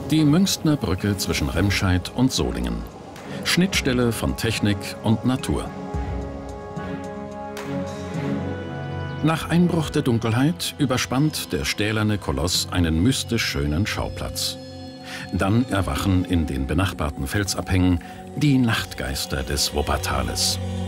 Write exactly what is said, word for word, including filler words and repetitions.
Die Münchner Brücke zwischen Remscheid und Solingen. Schnittstelle von Technik und Natur. Nach Einbruch der Dunkelheit überspannt der stählerne Koloss einen mystisch schönen Schauplatz. Dann erwachen in den benachbarten Felsabhängen die Nachtgeister des Wuppertales.